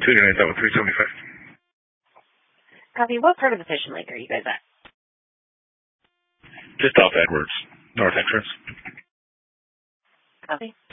Figuring that with 375. Copy. What part of the Fishing Lake are you guys at? Just off Edwards, North entrance. Copy.